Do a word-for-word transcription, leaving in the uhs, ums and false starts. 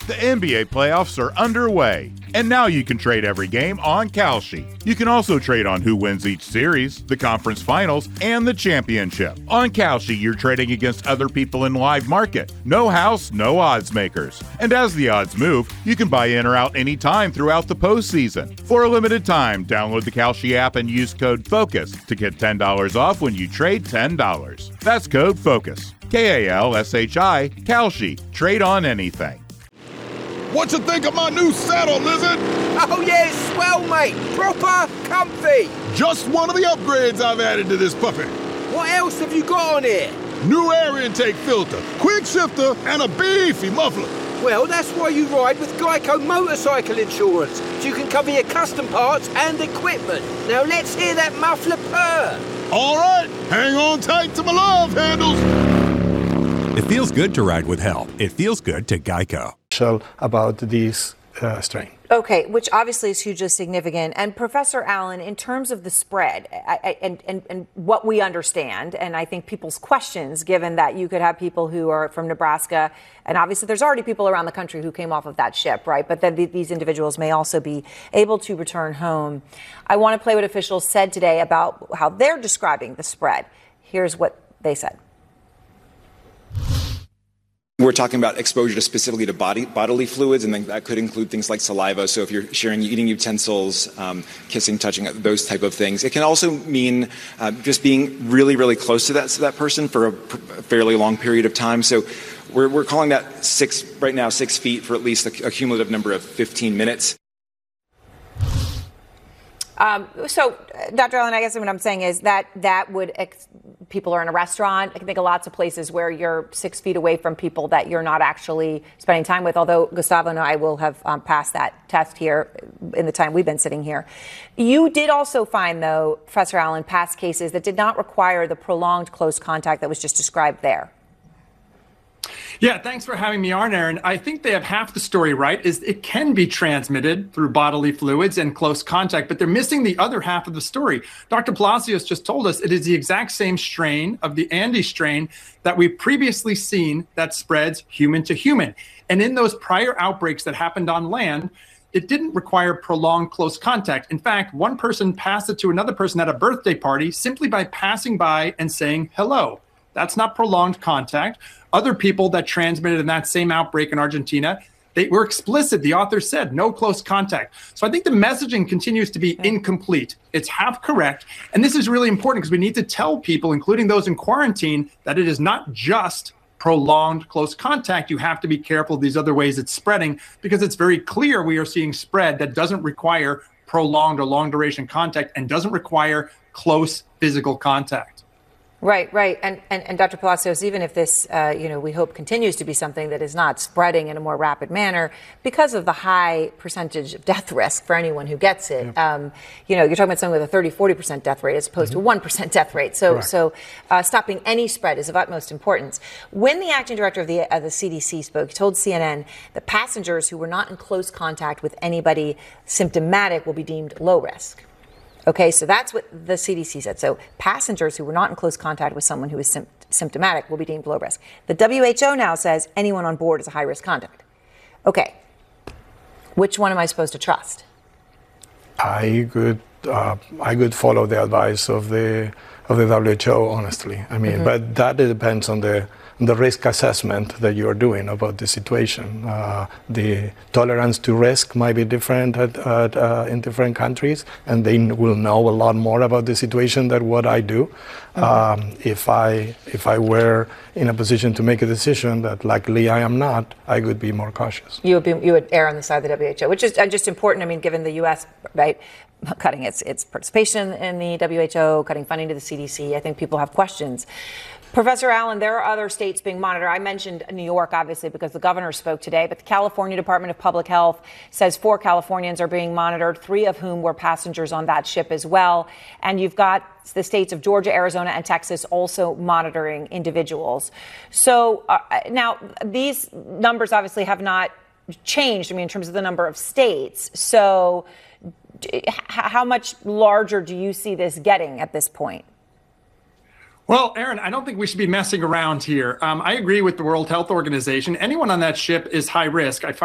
The N B A playoffs are underway, and now you can trade every game on Kalshi. You can also trade on who wins each series, the conference finals, and the championship. On Kalshi, you're trading against other people in live market. No house, no odds makers. And as the odds move, you can buy in or out anytime throughout the postseason. For a limited time, download the Kalshi app and use code FOCUS to get ten dollars off when you trade ten dollars. That's code FOCUS. K A L S H I, Kalshi. Trade on anything. What you think of my new saddle, Lizard? Oh yeah, it's swell, mate. Proper comfy. Just one of the upgrades I've added to this puppy. What else have you got on here? New air intake filter, quick shifter, and a beefy muffler. Well, that's why you ride with Geico Motorcycle Insurance, so you can cover your custom parts and equipment. Now let's hear that muffler purr. All right, hang on tight to my love handles. It feels good to ride with help. It feels good to Geico. About this uh, strain. Okay, which obviously is hugely significant. And Professor Allen, in terms of the spread I, I, and, and, and what we understand, and I think people's questions, given that you could have people who are from Nebraska, and obviously there's already people around the country who came off of that ship, right? But then th- these individuals may also be able to return home. I want to play what officials said today about how they're describing the spread. Here's what they said. We're talking about exposure to specifically to body, bodily fluids, and then that could include things like saliva. So if you're sharing eating utensils, um, kissing, touching, those type of things. It can also mean uh, just being really, really close to that, to that person for a, a fairly long period of time. So we're, we're calling that six, right now, six feet for at least a, a cumulative number of fifteen minutes. Um, so, Doctor Allen, I guess what I'm saying is that that would, ex- people are in a restaurant. I can think of lots of places where you're six feet away from people that you're not actually spending time with, although Gustavo and I will have um, passed that test here in the time we've been sitting here. You did also find, though, Professor Allen, past cases that did not require the prolonged close contact that was just described there. Yeah, thanks for having me on, Aaron. I think they have half the story right, is it can be transmitted through bodily fluids and close contact, but they're missing the other half of the story. Doctor Palacios just told us it is the exact same strain of the Andes strain that we've previously seen that spreads human to human. And in those prior outbreaks that happened on land, it didn't require prolonged close contact. In fact, one person passed it to another person at a birthday party simply by passing by and saying hello. That's not prolonged contact. Other people that transmitted in that same outbreak in Argentina, they were explicit. The author said no close contact. So I think the messaging continues to be incomplete. It's half correct. And this is really important because we need to tell people, including those in quarantine, that it is not just prolonged close contact. You have to be careful of these other ways it's spreading, because it's very clear we are seeing spread that doesn't require prolonged or long duration contact and doesn't require close physical contact. Right, right. And, and, and Doctor Palacios, even if this, uh, you know, we hope continues to be something that is not spreading in a more rapid manner because of the high percentage of death risk for anyone who gets it, yeah. um, you know, you're talking about something with a thirty, forty percent death rate as opposed mm-hmm. to a one percent death rate. So, Correct. so uh, stopping any spread is of utmost importance. When the acting director of the, uh, the C D C spoke, he told C N N that passengers who were not in close contact with anybody symptomatic will be deemed low risk. Okay, so that's what the C D C said. So passengers who were not in close contact with someone who is sim- symptomatic will be deemed low risk. The W H O now says anyone on board is a high-risk contact. Okay, which one am I supposed to trust? I could, uh, I could follow the advice of the of the W H O, honestly. I mean, mm-hmm. but that depends on the the risk assessment that you are doing about the situation. Uh, the tolerance to risk might be different at, at, uh, in different countries, and they will know a lot more about the situation than what I do. Mm-hmm. Um, if I if I were in a position to make a decision that luckily I am not, I would be more cautious. You would be, you would err on the side of the W H O, which is uh, just important. I mean, given the U S right cutting its its participation in the W H O, cutting funding to the C D C, I think people have questions. Professor Allen, there are other states being monitored. I mentioned New York, obviously, because the governor spoke today, but the California Department of Public Health says four Californians are being monitored, three of whom were passengers on that ship as well. And you've got the states of Georgia, Arizona, and Texas also monitoring individuals. So uh, now these numbers obviously have not changed, I mean, in terms of the number of states. So d- how much larger do you see this getting at this point? Well, Aaron, I don't think we should be messing around here. Um, I agree with the World Health Organization. Anyone on that ship is high risk. I